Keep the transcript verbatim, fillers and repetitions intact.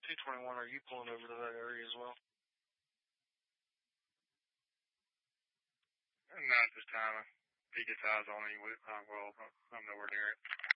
two twenty-one, are you pulling over to that area as well? Not this time. If he gets eyes on me, we, uh, well, I'm nowhere near it.